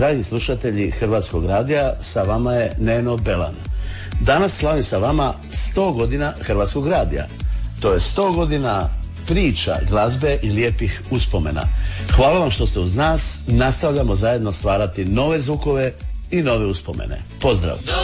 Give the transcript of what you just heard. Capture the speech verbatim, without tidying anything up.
dragi slušatelji Hrvatskog radija, sa vama je Neno Belan. Danas slavim sa vama sto godina Hrvatskog radija. To je sto godina priča, glazbe i lijepih uspomena. Hvala vam što ste uz nas. Nastavljamo zajedno stvarati nove zvukove i nove uspomene. Pozdrav!